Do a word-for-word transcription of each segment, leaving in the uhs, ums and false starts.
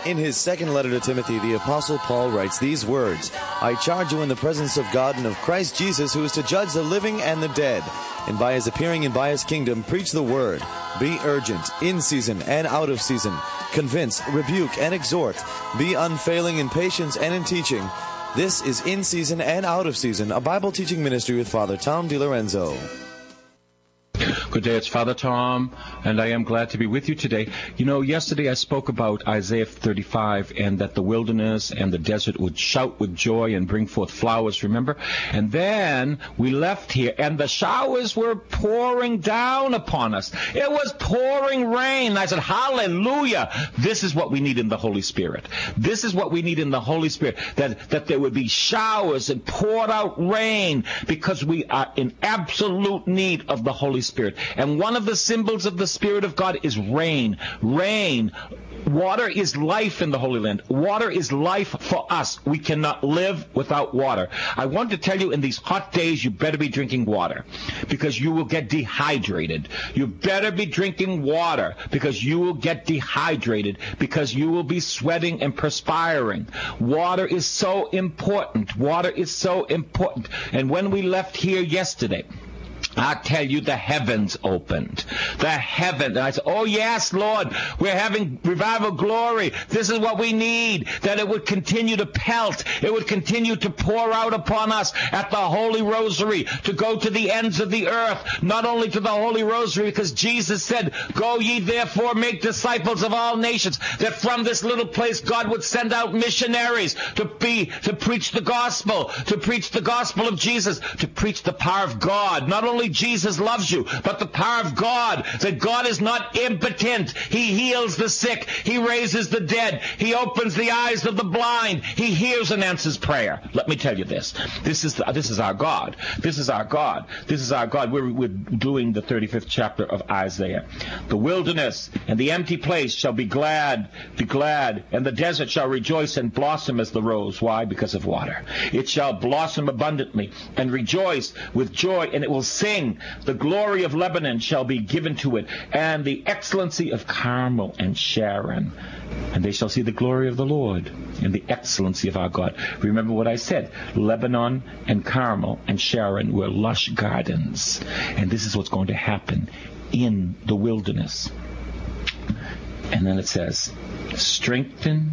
In his second letter to Timothy, the Apostle Paul writes these words, I charge you in the presence of God and of Christ Jesus, who is to judge the living and the dead, and by his appearing and by his kingdom, preach the word. Be urgent, in season and out of season. Convince, rebuke, and exhort. Be unfailing in patience and in teaching. This is In Season and Out of Season, a Bible teaching ministry with Father Tom DiLorenzo. Good day, it's Father Tom, and I am glad to be with you today. You know, yesterday I spoke about Isaiah thirty-five, and that the wilderness and the desert would shout with joy and bring forth flowers, remember? And then we left here, and the showers were pouring down upon us. It was pouring rain. I said, hallelujah! This is what we need in the Holy Spirit. This is what we need in the Holy Spirit, that, that there would be showers and poured out rain, because we are in absolute need of the Holy Spirit. And one of the symbols of the Spirit of God is rain. Rain. Water is life in the Holy Land. Water is life for us. We cannot live without water. I want to tell you, in these hot days, you better be drinking water, because you will get dehydrated. You better be drinking water, because you will get dehydrated, because you will be sweating and perspiring. Water is so important. Water is so important. And when we left here yesterday, I tell you, the heavens opened. The heaven. And I said, oh, yes, Lord, we're having revival glory. This is what we need, that it would continue to pelt. It would continue to pour out upon us at the Holy Rosary, to go to the ends of the earth, not only to the Holy Rosary, because Jesus said, go ye therefore, make disciples of all nations, that from this little place God would send out missionaries to be, to preach the gospel, to preach the gospel of Jesus, to preach the power of God. Not only Jesus loves you, but the power of God, that God is not impotent. He heals the sick. He raises the dead. He opens the eyes of the blind. He hears and answers prayer. Let me tell you this. This is the, this is our God. This is our God. This is our God. We're, we're doing the thirty-fifth chapter of Isaiah. The wilderness and the empty place shall be glad, be glad, and the desert shall rejoice and blossom as the rose. Why? Because of water. It shall blossom abundantly and rejoice with joy, and it will sing. The glory of Lebanon shall be given to it, and the excellency of Carmel and Sharon. And they shall see the glory of the Lord and the excellency of our God. Remember what I said. Lebanon and Carmel and Sharon were lush gardens. And this is what's going to happen in the wilderness. And then it says, strengthen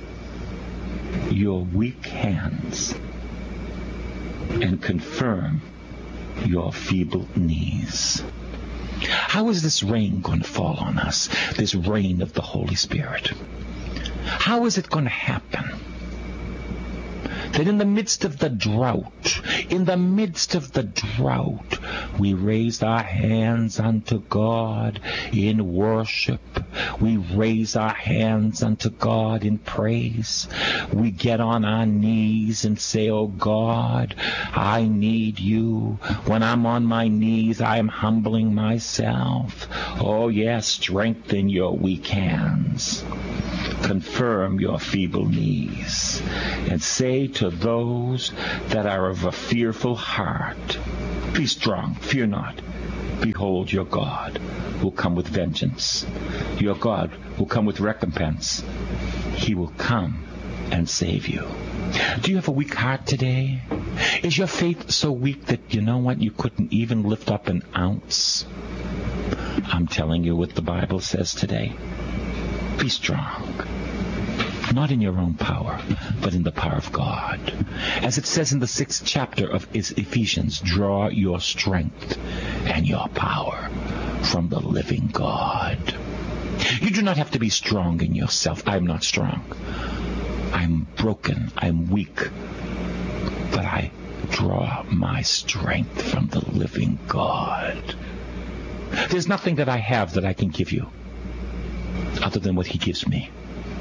your weak hands and confirm your feeble knees. How is this rain going to fall on us? This rain of the Holy Spirit. How is it going to happen? That in the midst of the drought, in the midst of the drought, we raise our hands unto God in worship. We raise our hands unto God in praise. We get on our knees and say, oh God, I need you. When I'm on my knees, I am humbling myself. Oh yes, strengthen your weak hands. Confirm your feeble knees, and say to those that are of a fearful heart, be strong, fear not. Behold, your God will come with vengeance. Your God will come with recompense. He will come and save you. Do you have a weak heart today? Is your faith so weak that, you know what, you couldn't even lift up an ounce? I'm telling you what the Bible says today. Be strong. Not in your own power, but in the power of God. As it says in the sixth chapter of Ephesians, draw your strength and your power from the living God. You do not have to be strong in yourself. I'm not strong. I'm broken. I'm weak. But I draw my strength from the living God. There's nothing that I have that I can give you other than what He gives me.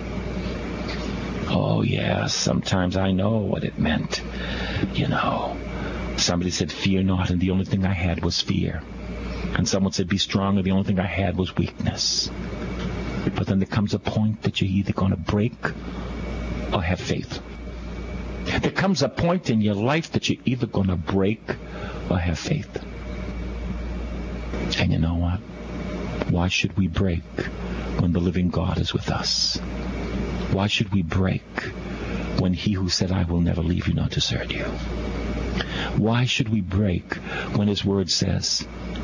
Oh, yes, sometimes I know what it meant. You know, somebody said, fear not, and the only thing I had was fear. And someone said, be strong, and the only thing I had was weakness. But then there comes a point that you're either going to break or have faith. There comes a point in your life that you're either going to break or have faith. And you know what? Why should we break when the living God is with us? Why should we break when he who said, I will never leave you nor desert you? Why should we break when his word says,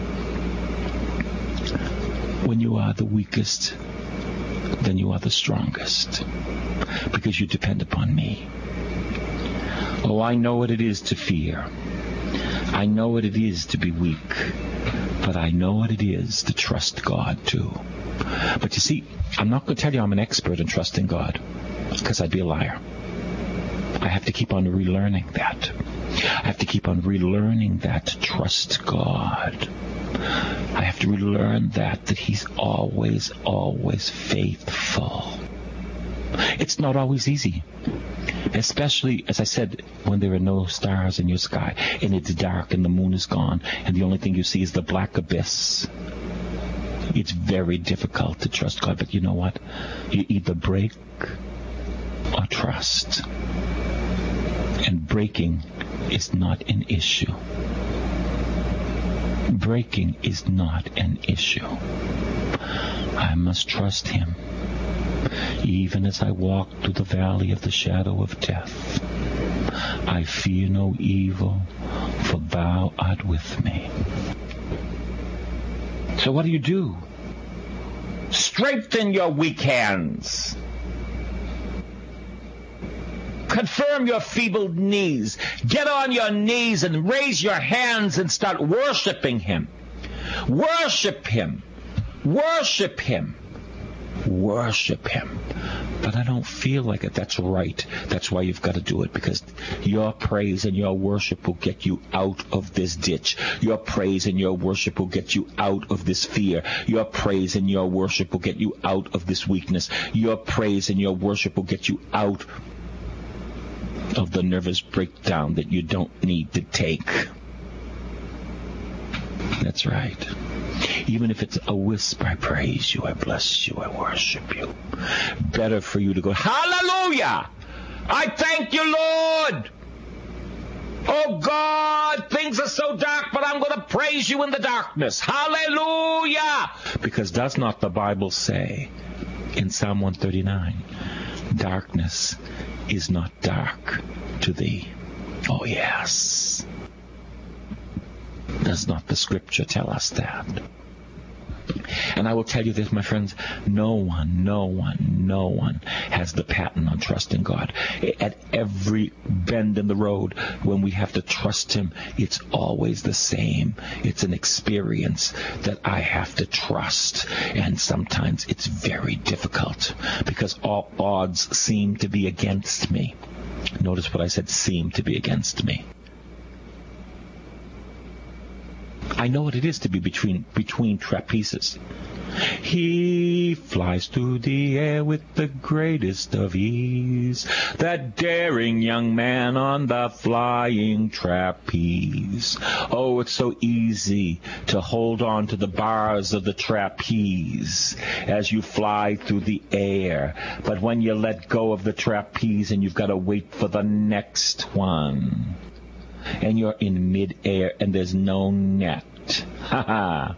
when you are the weakest, then you are the strongest, because you depend upon me. Oh, I know what it is to fear. I know what it is to be weak. But I know what it is to trust God, too. But you see, I'm not going to tell you I'm an expert in trusting God, because I'd be a liar. I have to keep on relearning that. I have to keep on relearning that to trust God. I have to relearn that, that he's always, always faithful. It's not always easy. Especially, as I said, when there are no stars in your sky, and it's dark and the moon is gone, and the only thing you see is the black abyss. It's very difficult to trust God, but you know what? You either break or trust. And breaking is not an issue. Breaking is not an issue. I must trust him. Even as I walk through the valley of the shadow of death, I fear no evil, for thou art with me. So what do you do? Strengthen your weak hands. Confirm your feeble knees. Get on your knees and raise your hands and start worshiping him. Worship him. Worship him. Worship him. But I don't feel like it. That's right. That's why you've got to do it, because your praise and your worship will get you out of this ditch. Your praise and your worship will get you out of this fear. Your praise and your worship will get you out of this weakness. Your praise and your worship will get you out of the nervous breakdown that you don't need to take. That's right. Even if it's a whisper, I praise you, I bless you, I worship you. Better for you to go, hallelujah! I thank you, Lord! Oh God, things are so dark, but I'm going to praise you in the darkness. Hallelujah! Because does not the Bible say in Psalm one thirty-nine, darkness is not dark to thee? Oh yes. Does not the scripture tell us that? And I will tell you this, my friends, no one, no one, no one has the patent on trusting God. At every bend in the road, when we have to trust him, it's always the same. It's an experience that I have to trust. And sometimes it's very difficult because all odds seem to be against me. Notice what I said, seem to be against me. I know what it is to be between between trapezes. He flies through the air with the greatest of ease, that daring young man on the flying trapeze. Oh, it's so easy to hold on to the bars of the trapeze as you fly through the air. But when you let go of the trapeze and you've got to wait for the next one, and you're in mid-air and there's no net. Ha ha.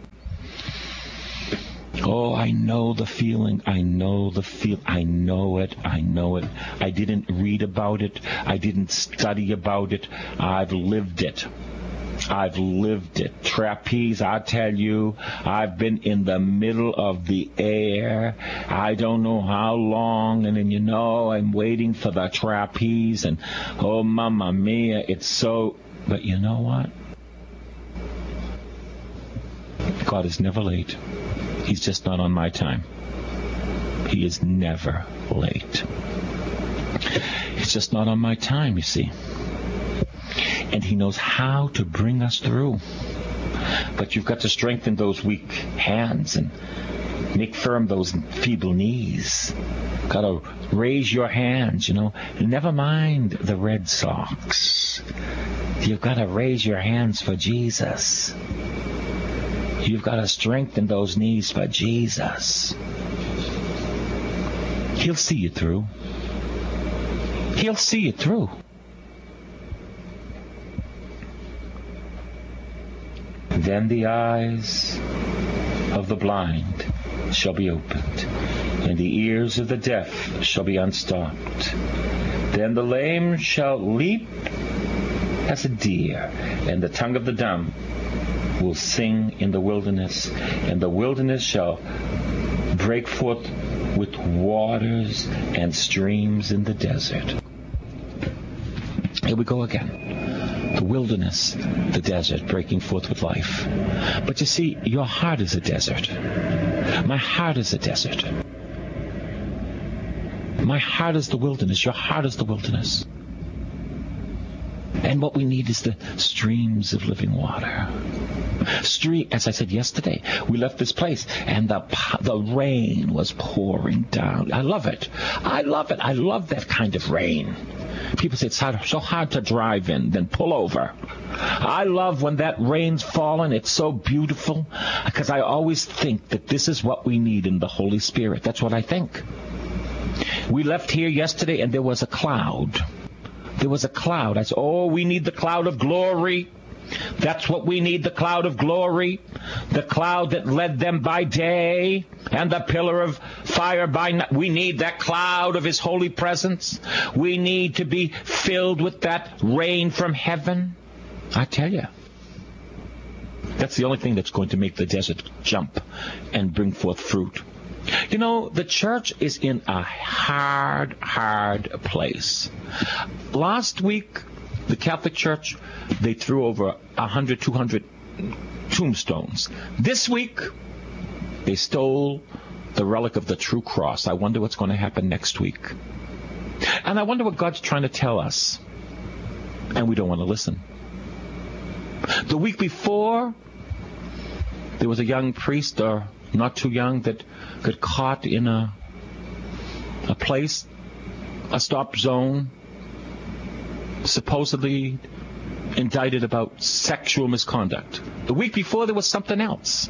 Oh, I know the feeling. I know the feel. I know it. I know it. I didn't read about it. I didn't study about it. I've lived it. I've lived it. Trapeze, I tell you, I've been in the middle of the air. I don't know how long, and then, you know, I'm waiting for the trapeze, and oh, mamma mia, it's so... But you know what? God is never late. He's just not on my time. He is never late. He's just not on my time, you see. And he knows how to bring us through. But you've got to strengthen those weak hands and make firm those feeble knees. Got to raise your hands, you know. Never mind the Red Sox. You've got to raise your hands for Jesus. You've got to strengthen those knees for Jesus. He'll see you through. He'll see you through. Then the eyes of the blind shall be opened, and the ears of the deaf shall be unstopped. Then the lame shall leap as a deer, and the tongue of the dumb will sing in the wilderness, and the wilderness shall break forth with waters and streams in the desert. Here we go again. The wilderness, the desert, breaking forth with life. But you see, your heart is a desert. My heart is a desert. My heart is the wilderness. Your heart is the wilderness. And what we need is the streams of living water. Stream, as I said yesterday, we left this place and the the rain was pouring down. I love it. I love it. I love that kind of rain. People say it's hard, so hard to drive in, then pull over. I love when that rain's falling. It's so beautiful because I always think that this is what we need in the Holy Spirit. That's what I think. We left here yesterday and there was a cloud. There was a cloud. I said, oh, we need the cloud of glory. That's what we need, the cloud of glory. The cloud that led them by day and the pillar of fire by night. We need that cloud of His holy presence. We need to be filled with that rain from heaven. I tell you, that's the only thing that's going to make the desert jump and bring forth fruit. You know, the church is in a hard, hard place. Last week, the Catholic Church, they threw over one hundred, two hundred tombstones. This week, they stole the relic of the true cross. I wonder what's going to happen next week. And I wonder what God's trying to tell us. And we don't want to listen. The week before, there was a young priest, or not too young, that got caught in a, a place, a stop zone, supposedly indicted about sexual misconduct. The week before, there was something else.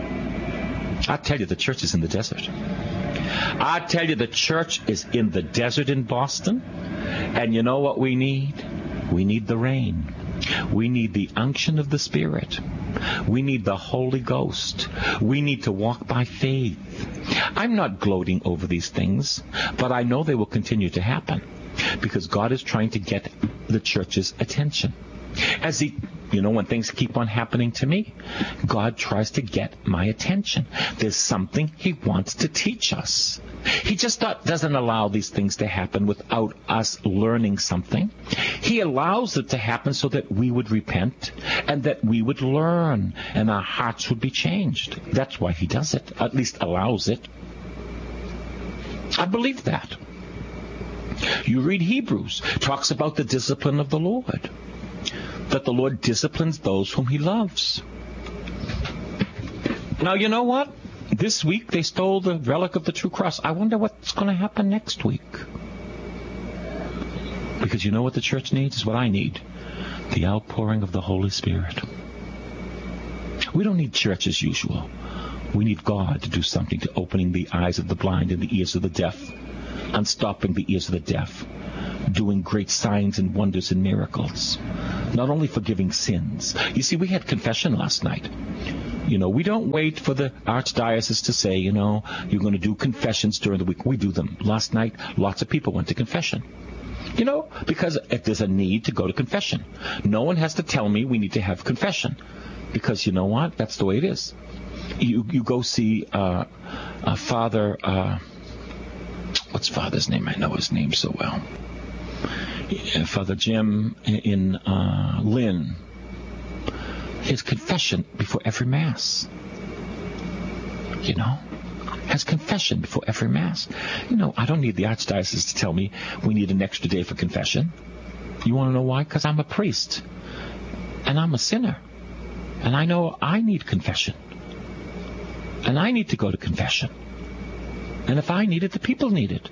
I tell you, the church is in the desert. I tell you, the church is in the desert in Boston. And you know what we need? We need the rain. We need the unction of the Spirit. We need the Holy Ghost. We need to walk by faith. I'm not gloating over these things, but I know they will continue to happen because God is trying to get the church's attention. As he, you know, when things keep on happening to me, God tries to get my attention. There's something He wants to teach us. He just not, doesn't allow these things to happen without us learning something. He allows it to happen so that we would repent and that we would learn and our hearts would be changed. That's why He does it, at least allows it. I believe that. You read Hebrews, talks about the discipline of the Lord. That the Lord disciplines those whom He loves. Now, you know what? This week they stole the relic of the true cross. I wonder what's going to happen next week. Because you know what the church needs? Is what I need. The outpouring of the Holy Spirit. We don't need church as usual. We need God to do something to opening the eyes of the blind and the ears of the deaf, unstopping the ears of the deaf, doing great signs and wonders and miracles. Not only forgiving sins. You see, we had confession last night. You know, we don't wait for the archdiocese to say, you know, you're going to do confessions during the week. We do them. Last night, lots of people went to confession. You know, because if there's a need to go to confession. No one has to tell me we need to have confession. Because you know what? That's the way it is. You you go see uh, uh, Father, uh, what's Father's name? I know his name so well. Father Jim in uh, Lynn, his confession before every Mass. You know, has confession before every Mass. You know, I don't need the archdiocese to tell me we need an extra day for confession. You want to know why? Because I'm a priest, and I'm a sinner, and I know I need confession, and I need to go to confession. And if I need it, the people need it.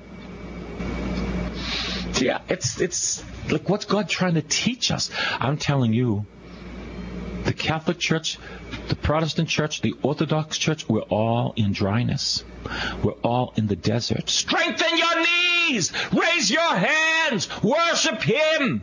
Yeah, it's it's like, what's God trying to teach us? I'm telling you, the Catholic Church, the Protestant Church, the Orthodox Church, we're all in dryness. We're all in the desert. Strengthen your knees! Raise your hands! Worship Him!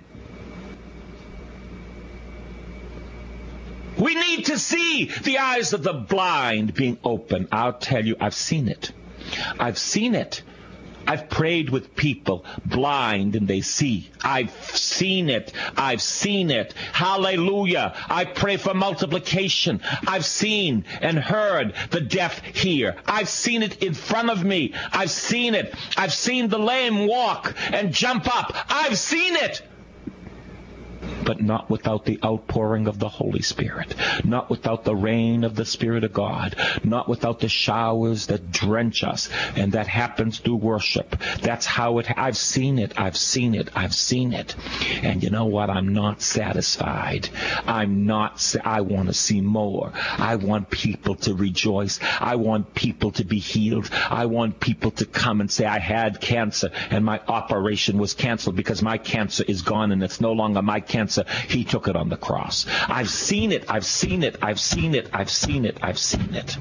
We need to see the eyes of the blind being open. I'll tell you, I've seen it. I've seen it. I've prayed with people blind and they see. I've seen it. I've seen it. Hallelujah. I pray for multiplication. I've seen and heard the deaf hear. I've seen it in front of me. I've seen it. I've seen the lame walk and jump up. I've seen it. But not without the outpouring of the Holy Spirit, not without the rain of the Spirit of God, not without the showers that drench us, and that happens through worship. That's how it, I've seen it, I've seen it, I've seen it. And you know what? I'm not satisfied. I'm not, I want to see more. I want people to rejoice. I want people to be healed. I want people to come and say, I had cancer and my operation was canceled because my cancer is gone and it's no longer my cancer. He took it on the cross. I've seen it. I've seen it. I've seen it. I've seen it. I've seen it.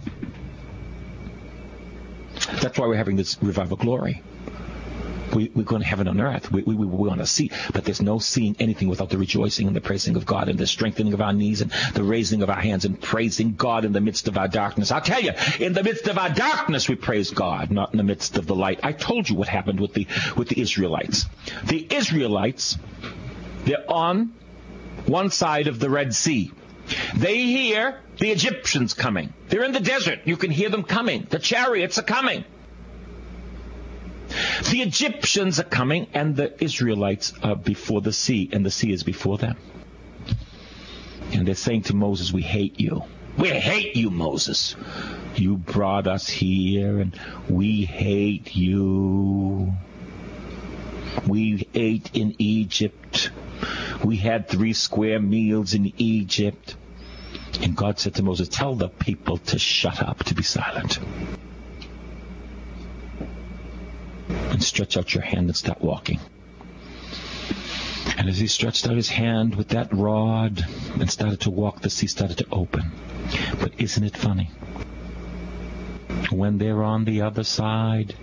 That's why we're having this revival glory. We, we're going to heaven on earth. We, we, we want to see. But there's no seeing anything without the rejoicing and the praising of God and the strengthening of our knees and the raising of our hands and praising God in the midst of our darkness. I'll tell you, in the midst of our darkness, we praise God, not in the midst of the light. I told you what happened with the, with the Israelites. The Israelites, they're on one side of the Red Sea. They hear the Egyptians coming. They're in the desert. You can hear them coming. The chariots are coming. The Egyptians are coming, and the Israelites are before the sea, and the sea is before them. And they're saying to Moses, we hate you. We hate you, Moses. You brought us here, and we hate you. We ate in Egypt. We had three square meals in Egypt. And God said to Moses, tell the people to shut up, to be silent. And stretch out your hand and start walking. And as he stretched out his hand with that rod and started to walk, the sea started to open. But isn't it funny? When they're on the other side,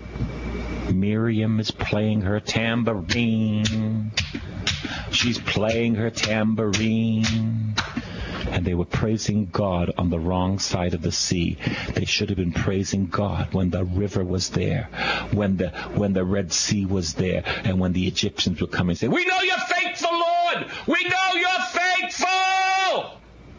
Miriam is playing her tambourine. She's playing her tambourine. And they were praising God on the wrong side of the sea. They should have been praising God when the river was there, when the when the Red Sea was there, and when the Egyptians were coming and saying, we know you're faithful, Lord! We know you're faithful!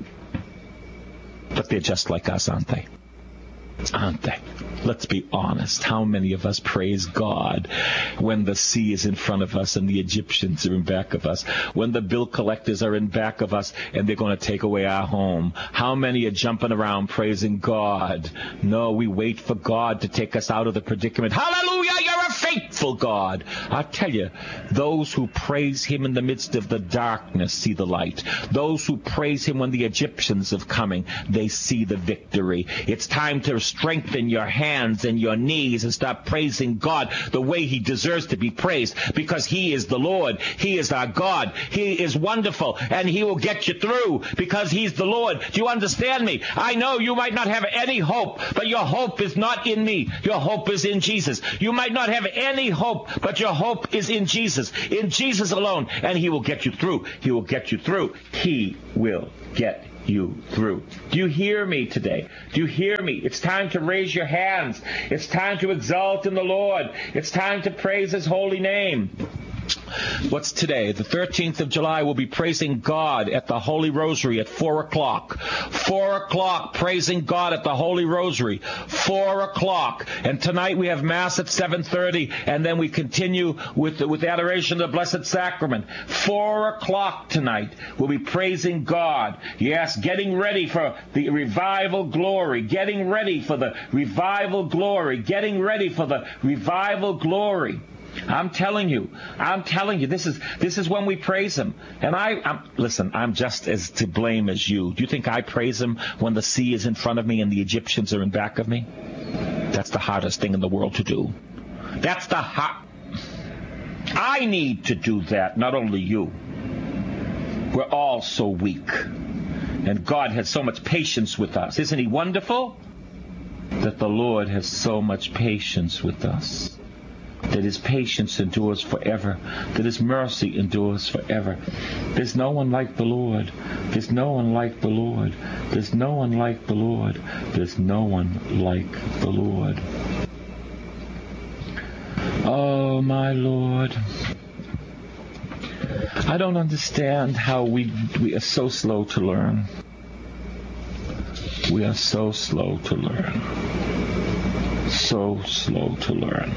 But they're just like us, aren't they? Aren't they? Let's be honest. How many of us praise God when the sea is in front of us and the Egyptians are in back of us, when the bill collectors are in back of us and they're going to take away our home? How many are jumping around praising God? No, we wait for God to take us out of the predicament. Hallelujah, you're a faithful God. I tell you, those who praise him in the midst of the darkness see the light. Those who praise him when the Egyptians are coming, they see the victory. It's time to strengthen your hands and your knees and start praising God the way he deserves to be praised, because he is the Lord. He is our God. He is wonderful, and he will get you through because he's the Lord. Do you understand me? I know you might not have any hope, but your hope is not in me. Your hope is in Jesus. You might not have any hope, but your hope is in Jesus. In Jesus alone, and he will get you through. He will get you through. He will get you through. Do you hear me today? Do you hear me? It's time to raise your hands. It's time to exalt in the Lord. It's time to praise his holy name. What's today? The thirteenth of July, we'll be praising God at the Holy Rosary at four o'clock. four o'clock, praising God at the Holy Rosary. four o'clock. And tonight we have Mass at seven thirty, and then we continue with the, with the adoration of the Blessed Sacrament. four o'clock tonight, we'll be praising God. Yes, getting ready for the revival glory. Getting ready for the revival glory. Getting ready for the revival glory. I'm telling you, I'm telling you, this is this is when we praise him. And I, I'm, listen, I'm just as to blame as you. Do you think I praise him when the sea is in front of me and the Egyptians are in back of me? That's the hardest thing in the world to do. That's the hard... I need to do that, not only you. We're all so weak. And God has so much patience with us. Isn't he wonderful? That the Lord has so much patience with us. That his patience endures forever. That his mercy endures forever. There's no one like the Lord. There's no one like the Lord. There's no one like the Lord. There's no one like the Lord. Oh, my Lord. I don't understand how we we are so slow to learn. We are so slow to learn. So slow to learn.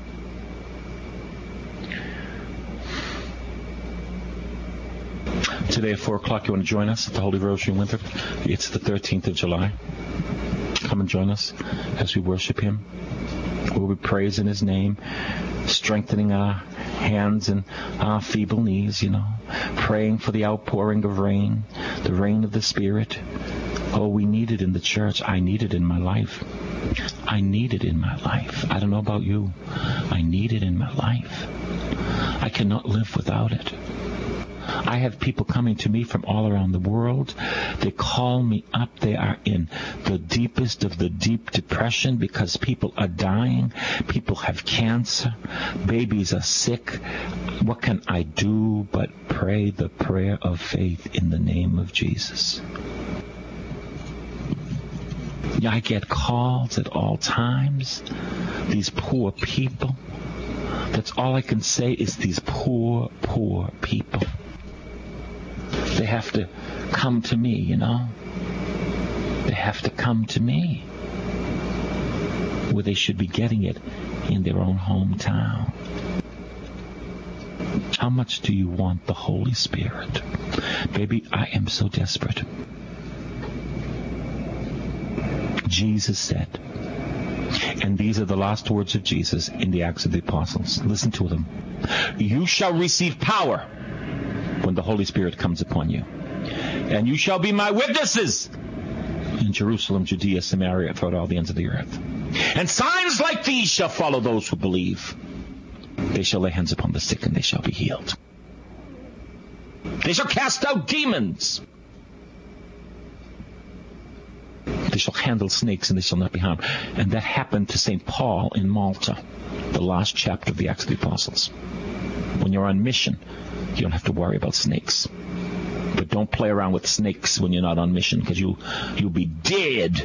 Today at four o'clock, you want to join us at the Holy Rosary in Winthrop? It's the thirteenth of July. Come and join us as we worship Him. We'll be praising His name, strengthening our hands and our feeble knees, you know, praying for the outpouring of rain, the rain of the Spirit. Oh, we need it in the church. I need it in my life. I need it in my life. I don't know about you. I need it in my life. I cannot live without it. I have people coming to me from all around the world. They call me up. They are in the deepest of the deep depression because people are dying. People have cancer. Babies are sick. What can I do but pray the prayer of faith in the name of Jesus? Yeah, I get calls at all times. These poor people. That's all I can say is these poor, poor people. They have to come to me, you know. They have to come to me where they should be getting it in their own hometown. How much do you want the Holy Spirit? Baby, I am so desperate. Jesus said, and these are the last words of Jesus in the Acts of the Apostles. Listen to them. You shall receive power when the Holy Spirit comes upon you. And you shall be my witnesses in Jerusalem, Judea, Samaria, throughout all the ends of the earth. And signs like these shall follow those who believe. They shall lay hands upon the sick and they shall be healed. They shall cast out demons. They shall handle snakes and they shall not be harmed. And that happened to Saint Paul in Malta, the last chapter of the Acts of the Apostles. When you're on mission, you don't have to worry about snakes. But don't play around with snakes when you're not on mission, because you, you'll be dead.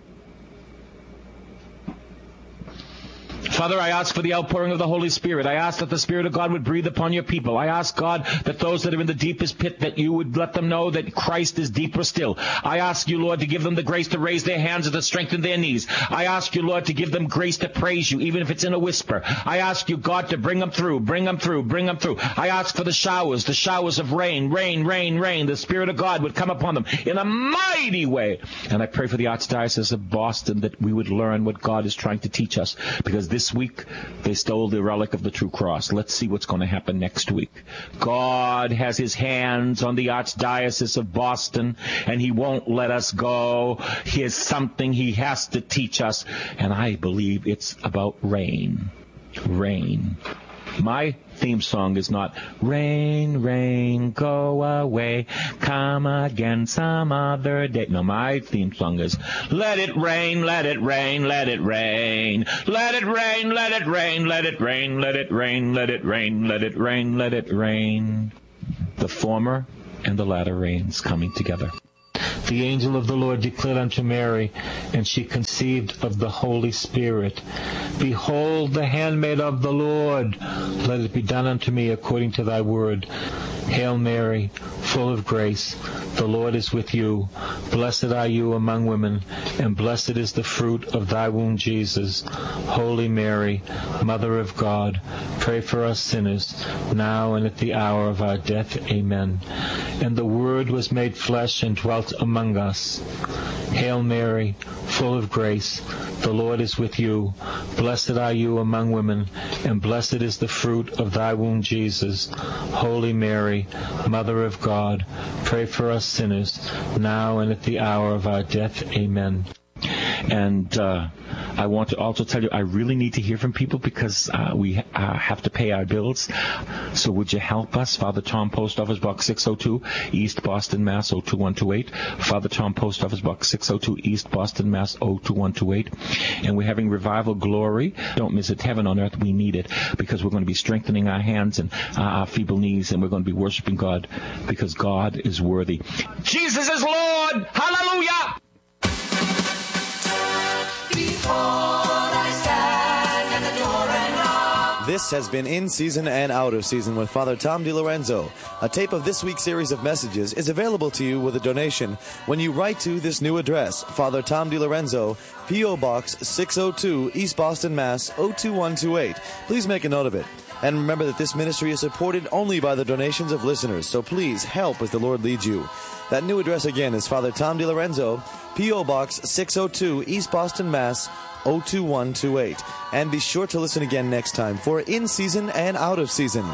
Father, I ask for the outpouring of the Holy Spirit. I ask that the Spirit of God would breathe upon your people. I ask, God, that those that are in the deepest pit, that you would let them know that Christ is deeper still. I ask you, Lord, to give them the grace to raise their hands and to strengthen their knees. I ask you, Lord, to give them grace to praise you, even if it's in a whisper. I ask you, God, to bring them through, bring them through, bring them through. I ask for the showers, the showers of rain, rain, rain, rain. The Spirit of God would come upon them in a mighty way. And I pray for the Archdiocese of Boston that we would learn what God is trying to teach us, because this week they stole the relic of the true cross. Let's see what's going to happen next week. God has his hands on the Archdiocese of Boston, and he won't let us go. Here's something he has to teach us, and I believe it's about rain. Rain. My theme song is not rain, rain, go away, come again some other day. No, my theme song is let it rain, let it rain, let it rain, let it rain, let it rain, let it rain, let it rain, let it rain, let it rain, let it rain. The former and the latter rains coming together. The angel of the Lord declared unto Mary, and she conceived of the Holy Spirit. Behold, the handmaid of the Lord, let it be done unto me according to thy word. Hail Mary, full of grace, the Lord is with you. Blessed are you among women, and blessed is the fruit of thy womb, Jesus. Holy Mary, Mother of God, pray for us sinners, now and at the hour of our death. Amen. And the Word was made flesh and dwelt among us. Hail Mary, full of grace, the Lord is with you. Blessed are you among women, and blessed is the fruit of thy womb, Jesus. Holy Mary, Mother of God, pray for us sinners, now and at the hour of our death. Amen. And uh, I want to also tell you, I really need to hear from people because uh, we uh, have to pay our bills. So would you help us? Father Tom, Post Office Box six oh two, East Boston, Mass. oh two one two eight. Father Tom, Post Office Box six oh two, East Boston, Mass. oh two one two eight. And we're having Revival Glory. Don't miss it. Heaven on earth, we need it, because we're going to be strengthening our hands and uh, our feeble knees, and we're going to be worshiping God because God is worthy. Jesus is Lord! Hallelujah! This has been In Season and Out of Season with Father Tom DiLorenzo. A tape of this week's series of messages is available to you with a donation when you write to this new address, Father Tom DiLorenzo, P O. Box six oh two, East Boston, Mass. oh two one two eight. Please make a note of it. And remember that this ministry is supported only by the donations of listeners, so please help as the Lord leads you. That new address again is Father Tom DiLorenzo, P O. Box six oh two, East Boston, Mass. oh two one two eight. And be sure to listen again next time for In Season and Out of Season.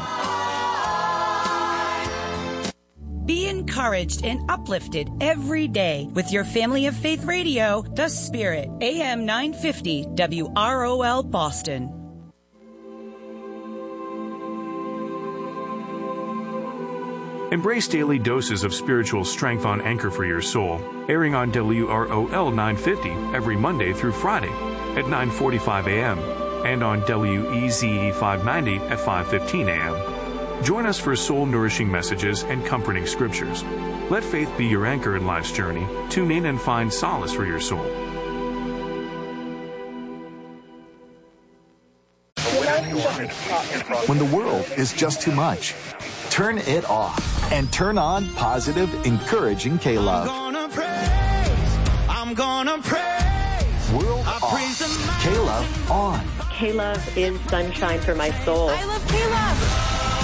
Be encouraged and uplifted every day with your Family of Faith Radio, The Spirit, A M nine fifty W R O L Boston. Embrace daily doses of spiritual strength on Anchor for Your Soul, airing on W R O L nine fifty every Monday through Friday at nine forty-five a.m. and on W E Z E five ninety at five fifteen a.m. Join us for soul-nourishing messages and comforting scriptures. Let faith be your anchor in life's journey. Tune in and find solace for your soul. When the world is just too much, turn it off and turn on positive, encouraging K-Love. I'm gonna praise, I'm gonna praise. World I off, praise K-Love on. K-Love is sunshine for my soul. I love K-Love.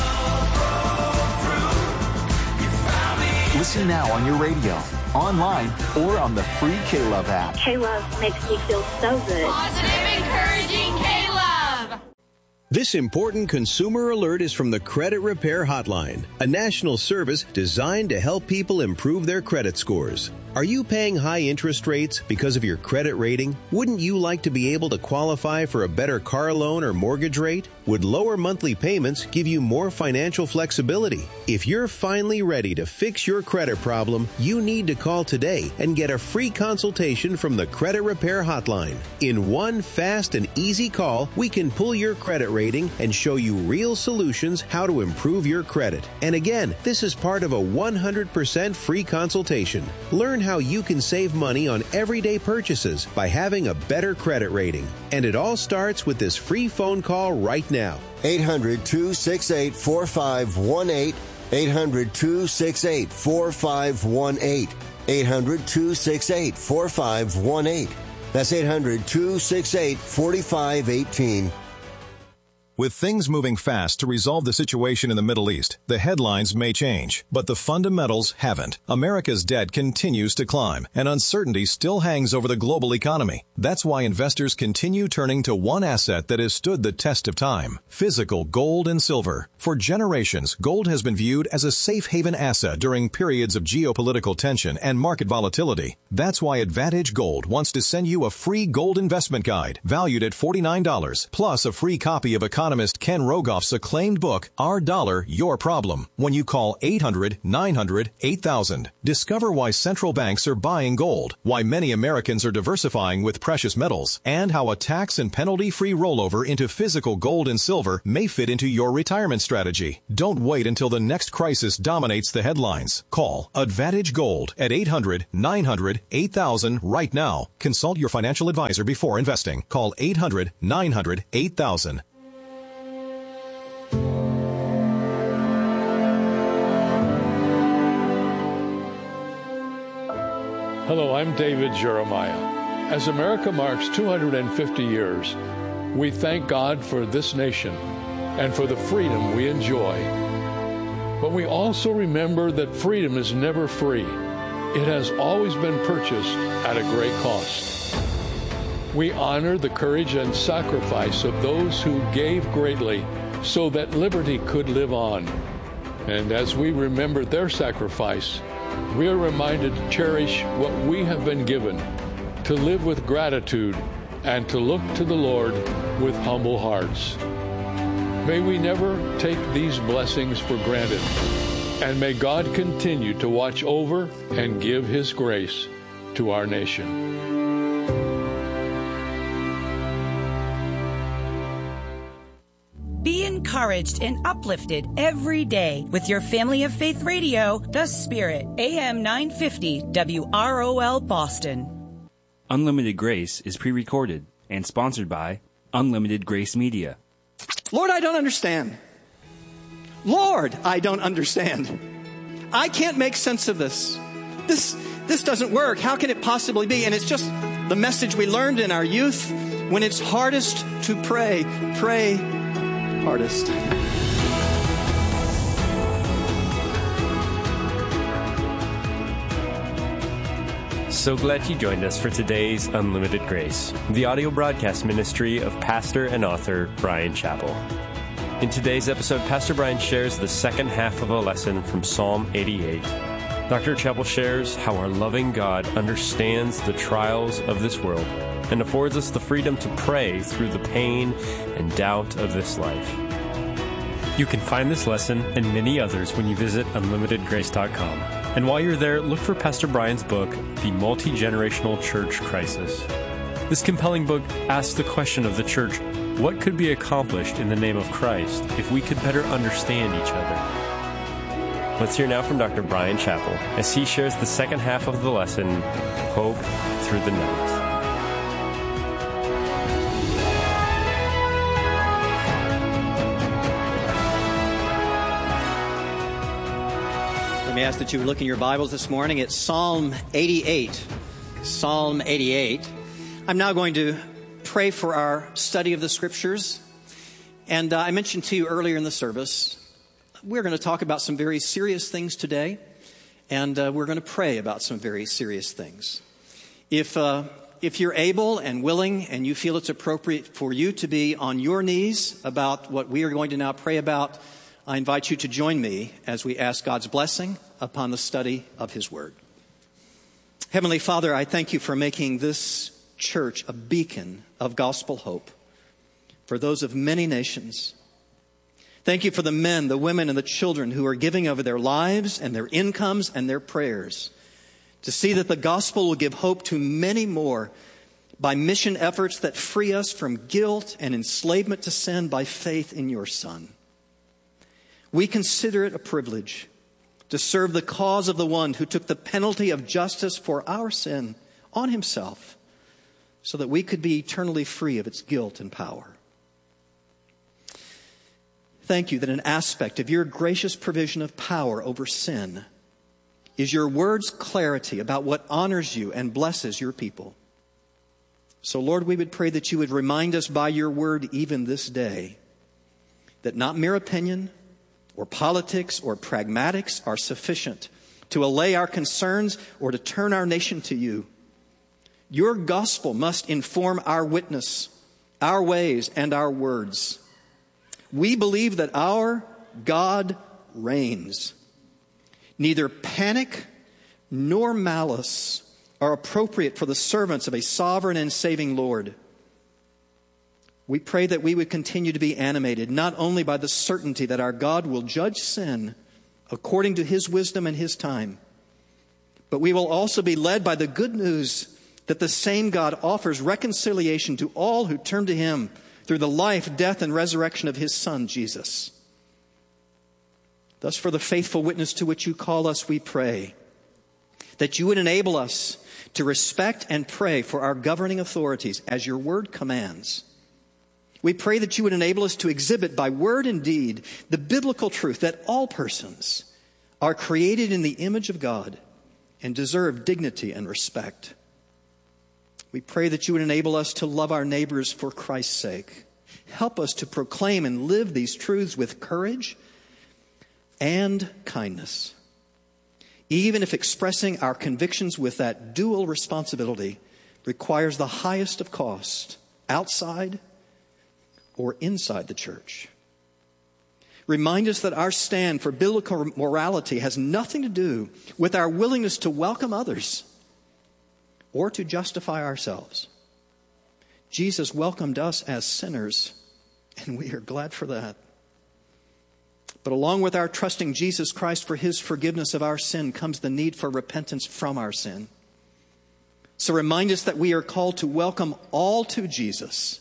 Listen now on your radio, online, or on the free K-Love app. K-Love makes me feel so good. Positive, encouraging K-Love. This important consumer alert is from the Credit Repair Hotline, a national service designed to help people improve their credit scores. Are you paying high interest rates because of your credit rating? Wouldn't you like to be able to qualify for a better car loan or mortgage rate? Would lower monthly payments give you more financial flexibility? If you're finally ready to fix your credit problem, you need to call today and get a free consultation from the Credit Repair Hotline. In one fast and easy call, we can pull your credit rating and show you real solutions how to improve your credit. And again, this is part of a one hundred percent free consultation. Learn how you can save money on everyday purchases by having a better credit rating. And it all starts with this free phone call right now. eight hundred, two six eight, four five one eight. eight hundred, two six eight, four five one eight. eight hundred, two six eight, four five one eight. That's eight hundred, two six eight, four five one eight. With things moving fast to resolve the situation in the Middle East, the headlines may change, but the fundamentals haven't. America's debt continues to climb, and uncertainty still hangs over the global economy. That's why investors continue turning to one asset that has stood the test of time: physical gold and silver. For generations, gold has been viewed as a safe haven asset during periods of geopolitical tension and market volatility. That's why Advantage Gold wants to send you a free gold investment guide valued at forty-nine dollars, plus a free copy of Economist Ken Rogoff's acclaimed book, Our Dollar, Your Problem, when you call eight hundred, nine hundred, eight thousand. Discover why central banks are buying gold, why many Americans are diversifying with precious metals, and how a tax and penalty-free rollover into physical gold and silver may fit into your retirement strategy. Don't wait until the next crisis dominates the headlines. Call Advantage Gold at eight hundred, nine hundred, eight thousand right now. Consult your financial advisor before investing. Call eight hundred, nine hundred, eight thousand. Hello, I'm David Jeremiah. As America marks two hundred fifty years, we thank God for this nation and for the freedom we enjoy. But we also remember that freedom is never free. It has always been purchased at a great cost. We honor the courage and sacrifice of those who gave greatly so that liberty could live on. And as we remember their sacrifice, we are reminded to cherish what we have been given, to live with gratitude, and to look to the Lord with humble hearts. May we never take these blessings for granted, and may God continue to watch over and give His grace to our nation. Be encouraged and uplifted every day with your Family of Faith Radio, The Spirit, A M nine fifty W R O L Boston. Unlimited Grace is pre-recorded and sponsored by Unlimited Grace Media. Lord, I don't understand. Lord, I don't understand. I can't make sense of this. This, this doesn't work. How can it possibly be? And it's just the message we learned in our youth. When it's hardest to pray, pray hardest. So glad you joined us for today's Unlimited Grace, the audio broadcast ministry of pastor and author Bryan Chapell. In today's episode, Pastor Bryan shares the second half of a lesson from Psalm eighty-eight. Doctor Chapell shares how our loving God understands the trials of this world and affords us the freedom to pray through the pain and doubt of this life. You can find this lesson and many others when you visit unlimited grace dot com. And while you're there, look for Pastor Bryan's book, The Multi-Generational Church Crisis. This compelling book asks the question of the church, what could be accomplished in the name of Christ if we could better understand each other? Let's hear now from Doctor Bryan Chapell as he shares the second half of the lesson, Hope Through the Night. Let me ask that you would look in your Bibles this morning at Psalm eighty-eight. Psalm eighty-eight. I'm now going to pray for our study of the Scriptures. And uh, I mentioned to you earlier in the service, we're going to talk about some very serious things today. And uh, we're going to pray about some very serious things. If, uh, if you're able and willing and you feel it's appropriate for you to be on your knees about what we are going to now pray about, I invite you to join me as we ask God's blessing upon the study of His Word. Heavenly Father, I thank you for making this church a beacon of gospel hope for those of many nations. Thank you for the men, the women, and the children who are giving over their lives and their incomes and their prayers to see that the gospel will give hope to many more by mission efforts that free us from guilt and enslavement to sin by faith in your Son. We consider it a privilege to serve the cause of the one who took the penalty of justice for our sin on himself so that we could be eternally free of its guilt and power. Thank you that an aspect of your gracious provision of power over sin is your word's clarity about what honors you and blesses your people. So, Lord, we would pray that you would remind us by your word even this day that not mere opinion or politics or pragmatics are sufficient to allay our concerns or to turn our nation to you. Your gospel must inform our witness, our ways, and our words. We believe that our God reigns. Neither panic nor malice are appropriate for the servants of a sovereign and saving Lord. We pray that we would continue to be animated not only by the certainty that our God will judge sin according to His wisdom and His time, but we will also be led by the good news that the same God offers reconciliation to all who turn to Him through the life, death, and resurrection of His Son, Jesus. Thus, for the faithful witness to which you call us, we pray that you would enable us to respect and pray for our governing authorities as your word commands. We pray that you would enable us to exhibit by word and deed the biblical truth that all persons are created in the image of God and deserve dignity and respect. We pray that you would enable us to love our neighbors for Christ's sake. Help us to proclaim and live these truths with courage and kindness, even if expressing our convictions with that dual responsibility requires the highest of cost, outside or inside the church. Remind us that our stand for biblical morality has nothing to do with our willingness to welcome others or to justify ourselves. Jesus welcomed us as sinners, and we are glad for that. But along with our trusting Jesus Christ for His forgiveness of our sin comes the need for repentance from our sin. So remind us that we are called to welcome all to Jesus.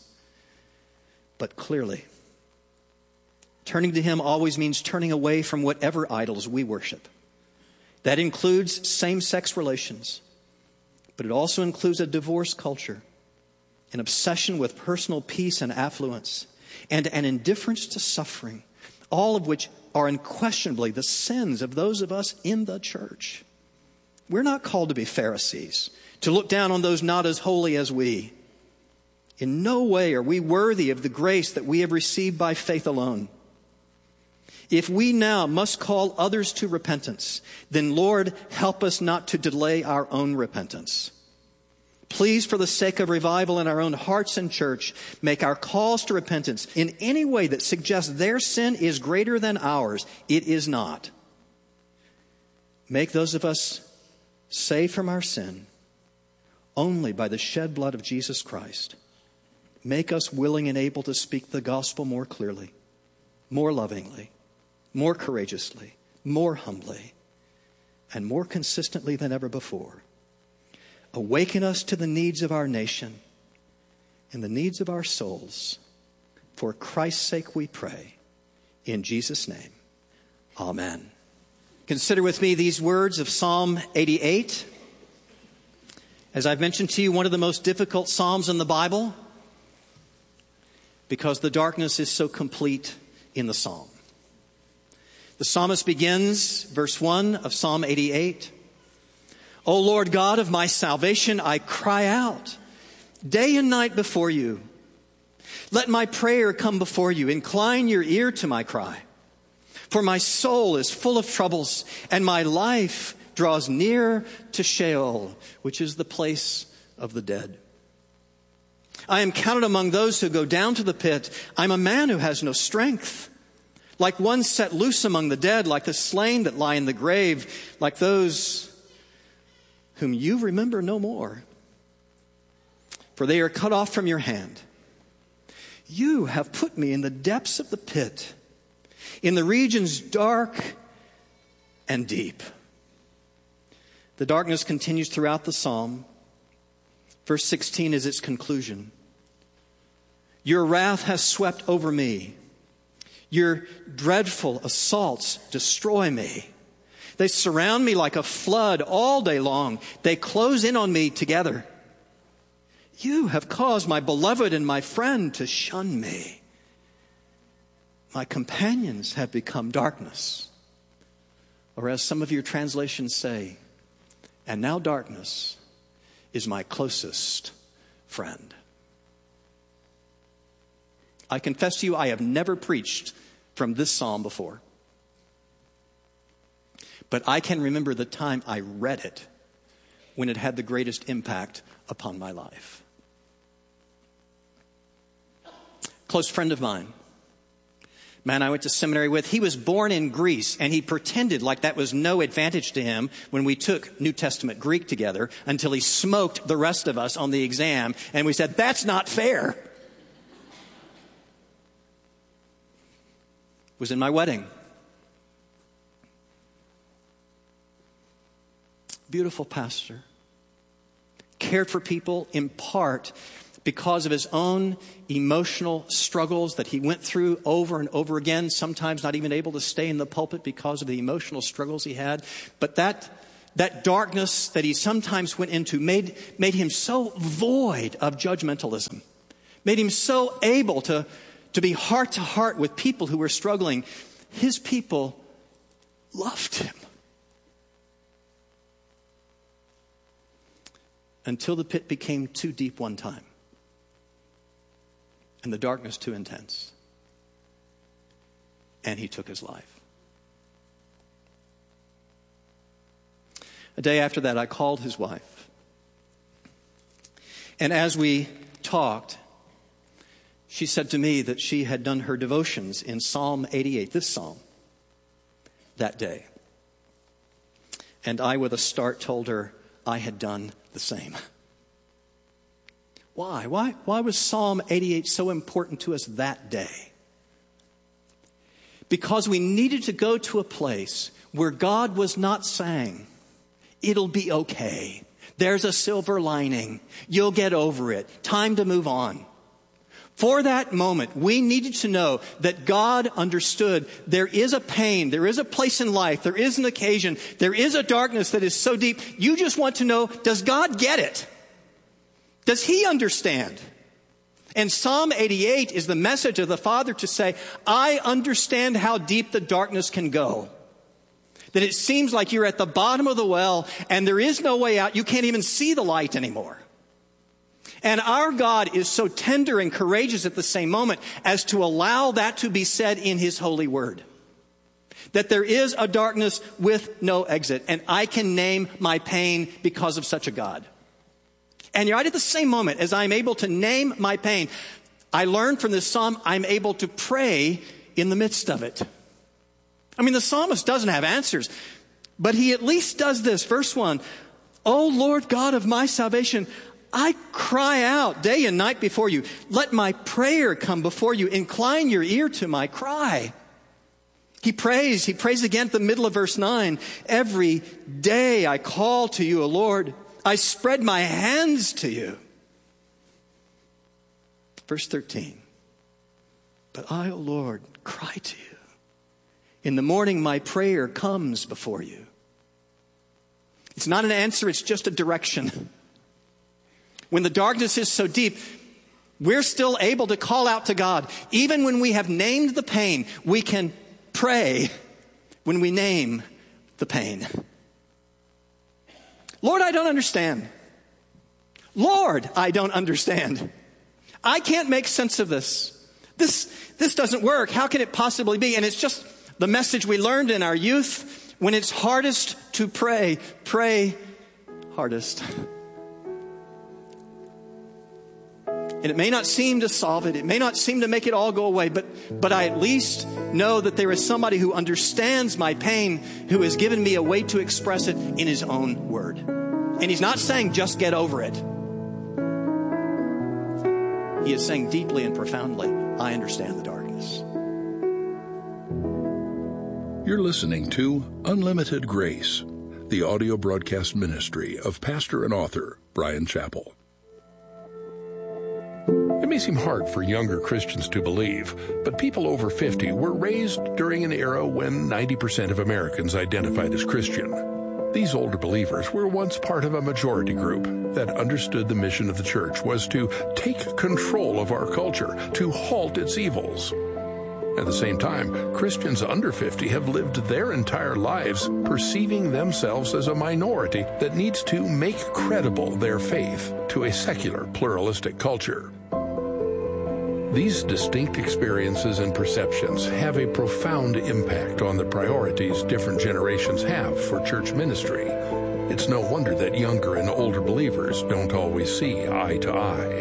But clearly, turning to Him always means turning away from whatever idols we worship. That includes same-sex relations, but it also includes a divorce culture, an obsession with personal peace and affluence, and an indifference to suffering, all of which are unquestionably the sins of those of us in the church. We're not called to be Pharisees, to look down on those not as holy as we. In no way are we worthy of the grace that we have received by faith alone. If we now must call others to repentance, then Lord, help us not to delay our own repentance. Please, for the sake of revival in our own hearts and church, make our calls to repentance in any way that suggests their sin is greater than ours. It is not. Make those of us saved from our sin only by the shed blood of Jesus Christ. Make us willing and able to speak the gospel more clearly, more lovingly, more courageously, more humbly, and more consistently than ever before. Awaken us to the needs of our nation and the needs of our souls. For Christ's sake we pray. In Jesus' name, amen. Consider with me these words of Psalm eighty-eight. As I've mentioned to you, one of the most difficult psalms in the Bible, because the darkness is so complete in the psalm. The psalmist begins, verse one of Psalm eighty-eight. O Lord God of my salvation, I cry out day and night before you. Let my prayer come before you. Incline your ear to my cry. For my soul is full of troubles, and my life draws near to Sheol, which is the place of the dead. I am counted among those who go down to the pit. I'm a man who has no strength. Like one set loose among the dead, like the slain that lie in the grave, like those whom you remember no more. For they are cut off from your hand. You have put me in the depths of the pit, in the regions dark and deep. The darkness continues throughout the psalm. Verse sixteen is its conclusion. Your wrath has swept over me. Your dreadful assaults destroy me. They surround me like a flood all day long. They close in on me together. You have caused my beloved and my friend to shun me. My companions have become darkness. Or as some of your translations say, and now darkness is my closest friend. I confess to you, I have never preached from this psalm before. But I can remember the time I read it when it had the greatest impact upon my life. Close friend of mine, man I went to seminary with, he was born in Greece, and he pretended like that was no advantage to him when we took New Testament Greek together until he smoked the rest of us on the exam, and we said, that's not fair. It was in my wedding. Beautiful pastor. Cared for people in part because of his own emotional struggles that he went through over and over again, sometimes not even able to stay in the pulpit because of the emotional struggles he had. But that that darkness that he sometimes went into made, made him so void of judgmentalism, made him so able to, to be heart to heart with people who were struggling. His people loved him. Until the pit became too deep one time and the darkness too intense. And he took his life. A day after that, I called his wife. And as we talked, she said to me that she had done her devotions in Psalm eighty-eight, this psalm, that day. And I, with a start, told her I had done the same. Why? Why? Why was Psalm eighty-eight so important to us that day? Because we needed to go to a place where God was not saying, it'll be okay. There's a silver lining. You'll get over it. Time to move on. For that moment, we needed to know that God understood there is a pain, there is a place in life, there is an occasion, there is a darkness that is so deep. You just want to know, does God get it? Does he understand? And Psalm eighty-eight is the message of the Father to say, I understand how deep the darkness can go. That it seems like you're at the bottom of the well and there is no way out. You can't even see the light anymore. And our God is so tender and courageous at the same moment as to allow that to be said in His holy word. That there is a darkness with no exit. And I can name my pain because of such a God. And right at the same moment as I'm able to name my pain, I learned from this psalm I'm able to pray in the midst of it. I mean, the psalmist doesn't have answers, but he at least does this. Verse one, O Lord God of my salvation, I cry out day and night before you. Let my prayer come before you. Incline your ear to my cry. He prays. He prays again at the middle of verse nine. Every day I call to you, O Lord. I spread my hands to you. Verse thirteen. But I, O Lord, cry to you. In the morning my prayer comes before you. It's not an answer, it's just a direction. When the darkness is so deep, we're still able to call out to God. Even when we have named the pain, we can pray when we name the pain. Lord, I don't understand. Lord, I don't understand. I can't make sense of this. This, this doesn't work. How can it possibly be? And it's just the message we learned in our youth. When it's hardest to pray, pray hardest. And it may not seem to solve it. It may not seem to make it all go away. But, but I at least know that there is somebody who understands my pain, who has given me a way to express it in His own word. And He's not saying just get over it. He is saying deeply and profoundly, I understand the darkness. You're listening to Unlimited Grace, the audio broadcast ministry of pastor and author Bryan Chapell. It may seem hard for younger Christians to believe, but people over fifty were raised during an era when ninety percent of Americans identified as Christian. These older believers were once part of a majority group that understood the mission of the church was to take control of our culture, to halt its evils. At the same time, Christians under fifty have lived their entire lives perceiving themselves as a minority that needs to make credible their faith to a secular, pluralistic culture. These distinct experiences and perceptions have a profound impact on the priorities different generations have for church ministry. It's no wonder that younger and older believers don't always see eye to eye.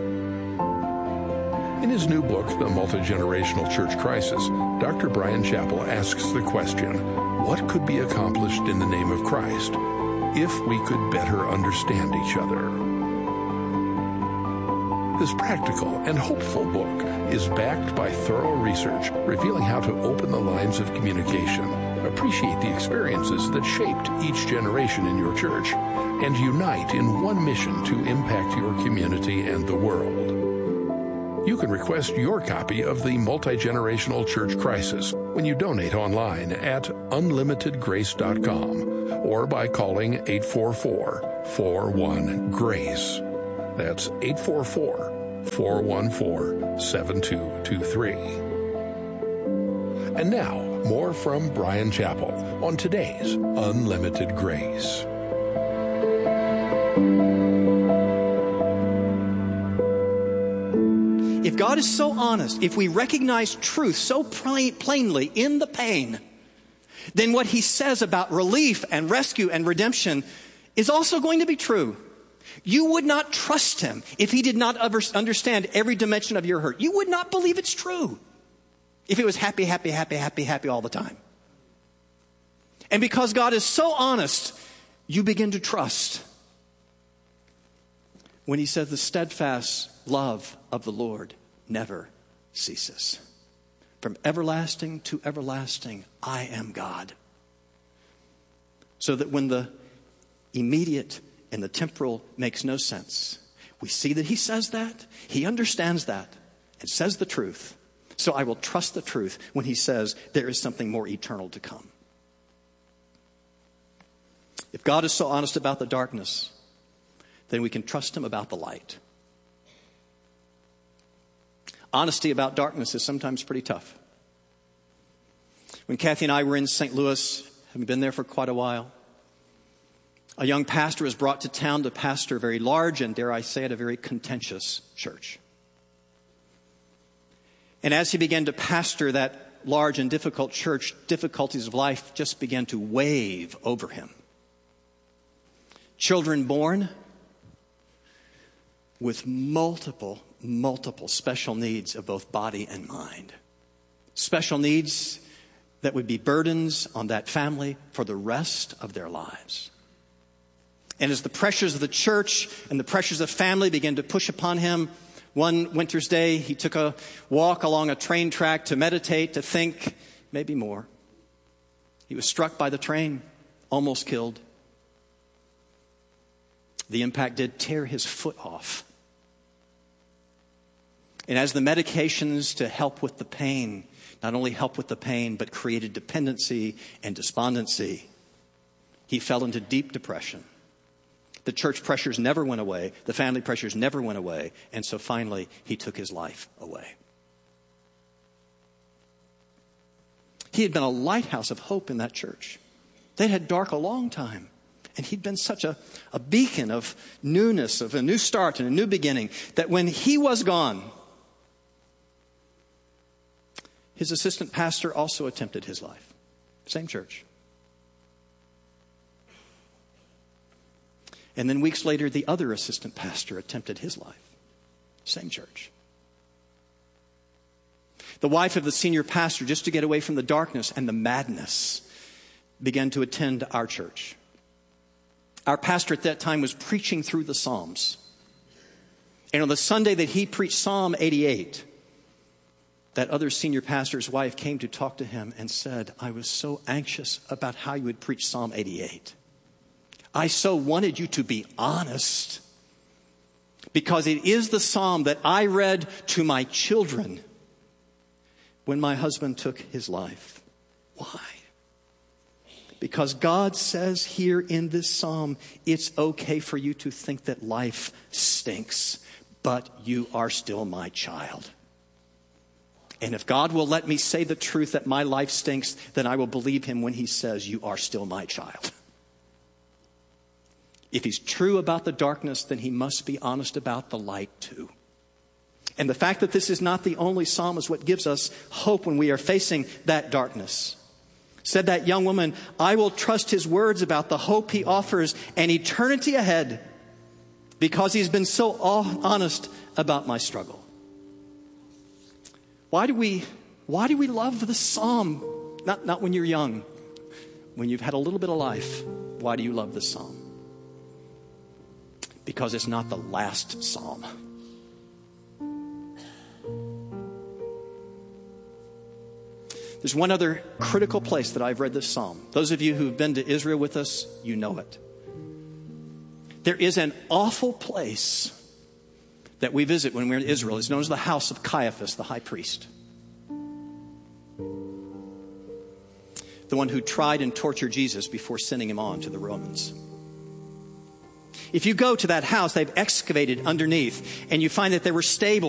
In his new book, The Multi-Generational Church Crisis, Doctor Bryan Chapell asks the question, what could be accomplished in the name of Christ if we could better understand each other? This practical and hopeful book is backed by thorough research revealing how to open the lines of communication, appreciate the experiences that shaped each generation in your church, and unite in one mission to impact your community and the world. You can request your copy of The Multi-Generational Church Crisis when you donate online at unlimited grace dot com or by calling eight four four, four one, GRACE. That's eight four four, four one four, seven two two three. And now, more from Bryan Chapell on today's Unlimited Grace. If God is so honest, if we recognize truth so plain, plainly in the pain, then what He says about relief and rescue and redemption is also going to be true. You would not trust Him if He did not understand every dimension of your hurt. You would not believe it's true if it was happy, happy, happy, happy, happy all the time. And because God is so honest, you begin to trust when He says the steadfast love of the Lord never ceases. From everlasting to everlasting, I am God. So that when the immediate and the temporal makes no sense, we see that He says that, He understands that, and says the truth. So I will trust the truth when He says there is something more eternal to come. If God is so honest about the darkness, then we can trust Him about the light. Honesty about darkness is sometimes pretty tough. When Kathy and I were in Saint Louis, having been there for quite a while, a young pastor was brought to town to pastor a very large and, dare I say it, a very contentious church. And as he began to pastor that large and difficult church, difficulties of life just began to wave over him. Children born with multiple, multiple special needs of both body and mind. Special needs that would be burdens on that family for the rest of their lives. And as the pressures of the church and the pressures of family began to push upon him, one winter's day, he took a walk along a train track to meditate, to think, maybe more. He was struck by the train, almost killed. The impact did tear his foot off. And as the medications to help with the pain, not only helped with the pain, but created dependency and despondency, he fell into deep depression. The church pressures never went away. The family pressures never went away. And so finally, he took his life away. He had been a lighthouse of hope in that church. They'd had dark a long time. And he'd been such a, a beacon of newness, of a new start and a new beginning, that when he was gone, his assistant pastor also attempted his life. Same church. And then weeks later, the other assistant pastor attempted his life. Same church. The wife of the senior pastor, just to get away from the darkness and the madness, began to attend our church. Our pastor at that time was preaching through the Psalms. And on the Sunday that he preached Psalm eighty-eight, that other senior pastor's wife came to talk to him and said, I was so anxious about how you would preach Psalm eighty-eight. I so wanted you to be honest, because it is the psalm that I read to my children when my husband took his life. Why? Because God says here in this psalm, it's okay for you to think that life stinks, but you are still my child. And if God will let me say the truth that my life stinks, then I will believe him when he says, you are still my child. If he's true about the darkness, then he must be honest about the light too. And the fact that this is not the only psalm is what gives us hope when we are facing that darkness. Said that young woman, I will trust his words about the hope he offers and eternity ahead, because he's been so honest about my struggle. Why do we, why do we love the psalm? Not, not when you're young. When you've had a little bit of life, why do you love this psalm? Because it's not the last psalm. There's one other critical place that I've read this psalm. Those of you who've been to Israel with us, you know it. There is an awful place that we visit when we're in Israel. It's known as the house of Caiaphas, the high priest. The one who tried and tortured Jesus before sending him on to the Romans. If you go to that house, they've excavated underneath, and you find that there were stables